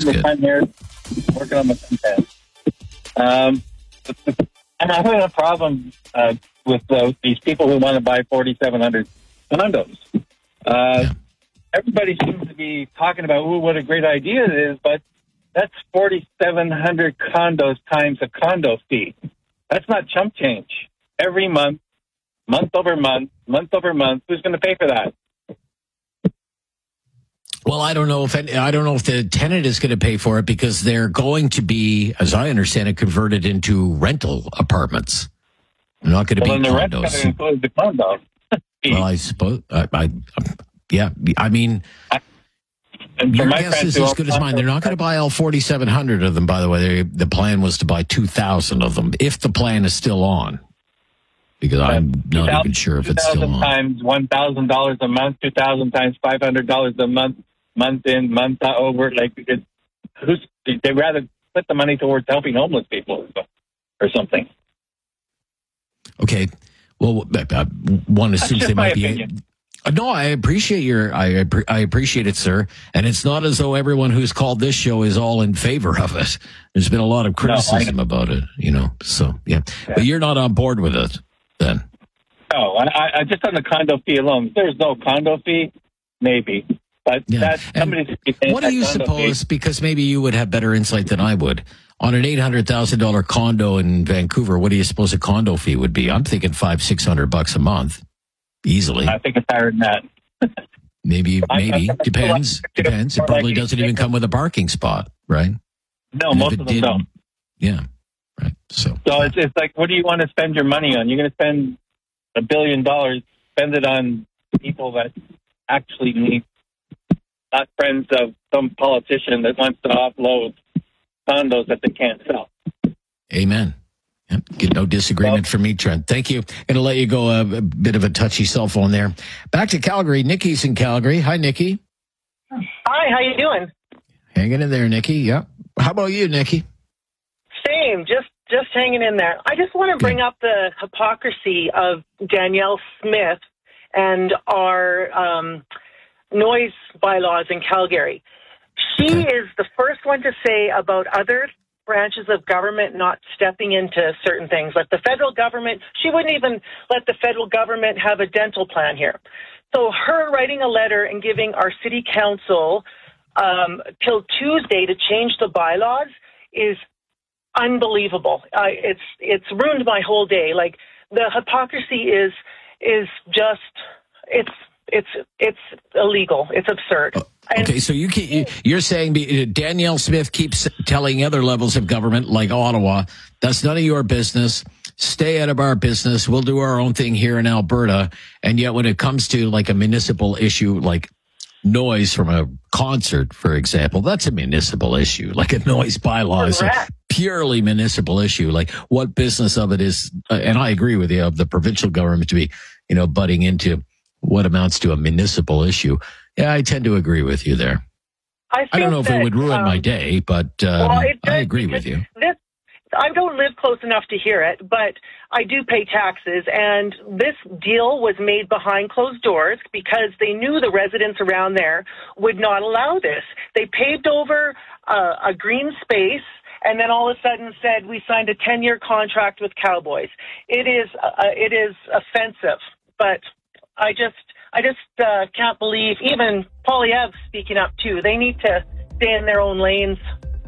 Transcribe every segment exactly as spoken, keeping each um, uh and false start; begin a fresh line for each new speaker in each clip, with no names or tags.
the
good.
time here, working on the content. Um, and I'm having a problem uh, with uh, these people who want to buy forty-seven hundred condos. Uh,
Yeah.
Everybody seems to be talking about, ooh, what a great idea it is, but that's forty-seven hundred condos times a condo fee. That's not chump change. Every month, month over month, month over month, who's going to pay for that?
Well, I don't know if any, I don't know if the tenant is going to pay for it because they're going to be, as I understand it, converted into rental apartments. They're not going to
Well,
be
then the rent's
condos.
going to include the condo.
Well, I suppose. I, I, um, yeah. I mean,
And for
your
my
guess
friends
is
who
as
own
good as mine. They're not going to buy all forty-seven hundred of them. By the way, they, the plan was to buy two thousand of them, if the plan is still on. Because I'm not even sure if it's still on.
two thousand times one thousand dollars a month, two thousand times five hundred dollars a month, month in, month over. Like, it, who's, they'd rather put the money towards helping homeless people or something.
Okay. Well, uh, one assumes
just
they
my
might
opinion.
be. Uh, No, I appreciate your. I I appreciate it, sir. And it's not as though everyone who's called this show is all in favor of it. There's been a lot of criticism
No,
about it, you know. So yeah. yeah, but you're not on board with it, then.
No, I, I just on the condo fee alone. If there's no condo fee, maybe. But
Yeah.
that
And
somebody's
what do you suppose? Because maybe you would have better insight than I would. On an eight hundred thousand dollar condo in Vancouver, what do you suppose a condo fee would be? I'm thinking five, six hundred bucks a month, easily.
I think it's higher than that.
Maybe, maybe
I- I-
depends. Depends. It probably doesn't even come with a parking spot, right?
No,
And if
most
it
of them
did-
don't.
Yeah, right. So,
So it's, it's like, what do you want to spend your money on? You're going to spend a billion dollars, spend it on people that actually need, not friends of some politician that wants to offload condos that they can't sell.
amen. Yep. Get no disagreement
Well,
from me, Trent. Thank you. Going to let you go. A, a bit of a touchy cell phone there. Back to Calgary. Nikki's in Calgary. Hi, Nikki.
Hi, how you doing?
Hanging in there, Nikki. Yep. How about you, Nikki?
Same, just just hanging in there. I just want to bring up the hypocrisy of Danielle Smith and our um, noise bylaws in Calgary. She
Okay.
is the first one to say about other branches of government not stepping into certain things. Like the federal government, she wouldn't even let the federal government have a dental plan here. So her writing a letter and giving our city council um, till Tuesday to change the bylaws is unbelievable. Uh, it's it's ruined my whole day. Like the hypocrisy is is just it's it's it's illegal. It's absurd. And
Okay, so you keep, you're saying be- Danielle Smith keeps telling other levels of government, like Ottawa, that's none of your business. Stay out of our business. We'll do our own thing here in Alberta. And yet when it comes to like a municipal issue, like noise from a concert, for example, that's a municipal issue. Like a noise bylaw is a
Correct.
purely municipal issue. Like what business of it is, uh, and I agree with you, of the provincial government to be, you know, butting into what amounts to a municipal issue. Yeah, I tend to agree with you there.
I, think
I don't know if
that,
it would ruin
um,
my day, but um,
well, it does
I agree
because
with you.
This, I don't live close enough to hear it, but I do pay taxes, and this deal was made behind closed doors because they knew the residents around there would not allow this. They paved over uh, a green space, and then all of a sudden said, we signed a ten-year contract with Cowboys. It is uh, it is offensive, but I just I just uh, can't believe even Poilievre speaking up too. They need to stay in their own lanes.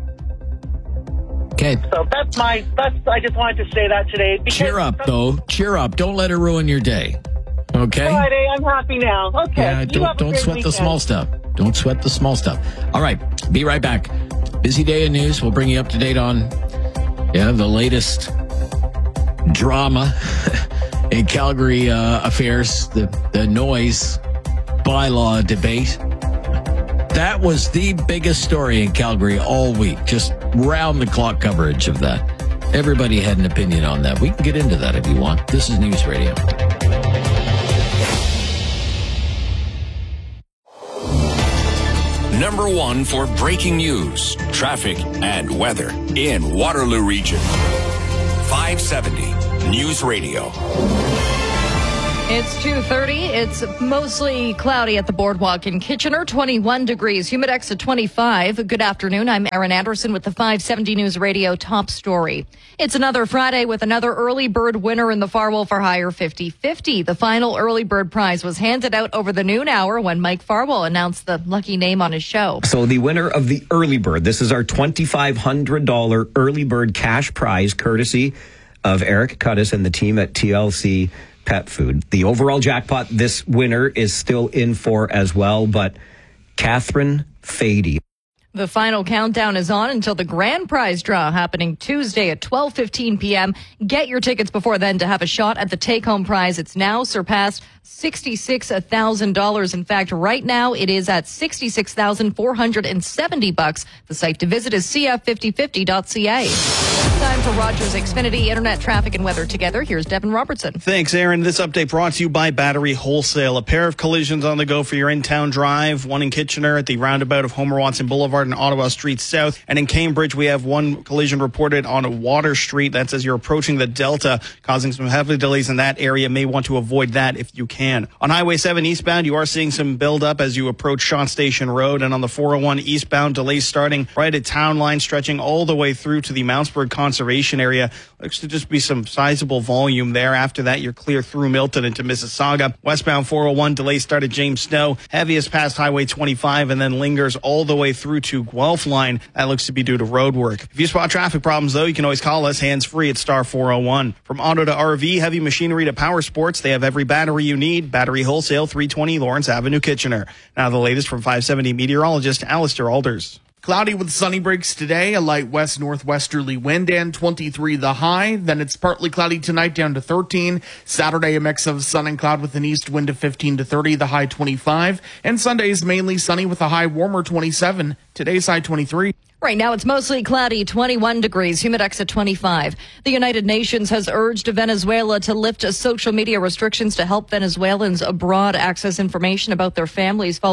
Okay.
So that's my, that's, I just wanted to say that today. Because
Cheer up, though. Cheer up. Don't let it ruin your day. Okay?
Friday, I'm happy now. Okay.
Yeah,
You
don't,
have a
don't
great
sweat the
weekend.
small stuff. Don't sweat the small stuff. All right. Be right back. Busy day in news. We'll bring you up to date on, yeah, the latest drama in Calgary uh, affairs, the, the noise bylaw debate. That was the biggest story in Calgary all week. Just round the clock coverage of that. Everybody had an opinion on that. We can get into that if you want. This is News Radio.
Number one for breaking news, traffic, and weather in Waterloo Region. five seventy News Radio.
It's two thirty. It's mostly cloudy at the boardwalk in Kitchener, twenty-one degrees, Humidex at twenty-five. Good afternoon. I'm Erin Anderson with the five seventy News Radio top story. It's another Friday with another early bird winner in the Farwell for Hire fifty fifty. The final early bird prize was handed out over the noon hour when Mike Farwell announced the lucky name on his show.
So the winner of the early bird, this is our twenty-five hundred dollars early bird cash prize, courtesy of Eric Cudis and the team at T L C Pet Food. The overall jackpot, this winner is still in for as well, but Catherine Fady.
The final countdown is on until the grand prize draw happening Tuesday at twelve fifteen p.m. Get your tickets before then to have a shot at the take-home prize. It's now surpassed sixty-six thousand dollars. In fact, right now it is at sixty-six thousand four hundred seventy bucks. The site to visit is c f fifty fifty dot c a. Time for Rogers Xfinity Internet traffic and weather together. Here's Devin Robertson.
Thanks, Aaron. This update brought to you by Battery Wholesale. A pair of collisions on the go for your in-town drive. One in Kitchener at the roundabout of Homer Watson Boulevard and Ottawa Street South. And in Cambridge, we have one collision reported on Water Street. That's as you're approaching the Delta, causing some heavy delays in that area. May want to avoid that if you can. On Highway seven eastbound, you are seeing some buildup as you approach Shawn Station Road. And on the four oh one eastbound, delays starting right at Town Line, stretching all the way through to the Mountsburg Conservation Area. Looks to just be some sizable volume there. After that, you're clear through Milton into Mississauga. Westbound four oh one, delays start at James Snow. Heaviest past Highway twenty-five and then lingers all the way through to Guelph Line. That looks to be due to road work. If you spot traffic problems, though, you can always call us hands-free at star four oh one. From auto to R V, heavy machinery to power sports, they have every battery you need. Battery Wholesale, three twenty Lawrence Avenue, Kitchener. Now the latest from five seventy meteorologist Alistair Alders.
Cloudy with sunny breaks today, a light west-northwesterly wind, and twenty-three the high. Then it's partly cloudy tonight, down to thirteen. Saturday, a mix of sun and cloud with an east wind of fifteen to thirty, the high twenty-five. And Sunday is mainly sunny with a high warmer twenty-seven. Today's high twenty-three.
Right now, it's mostly cloudy, twenty-one degrees, Humidex at twenty-five. The United Nations has urged Venezuela to lift social media restrictions to help Venezuelans abroad access information about their families following